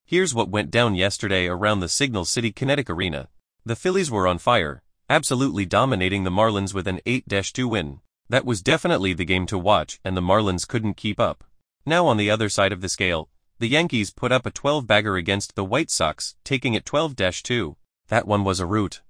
Here's what went down yesterday around the Signal City Kinetic Arena. The Phillies were on fire, absolutely dominating the Marlins with an 8-2 win. That was definitely the game to watch, and the Marlins couldn't keep up. Now on the other side of the scale, the Yankees put up a 12-bagger against the White Sox, taking it 12-2. That one was a rout.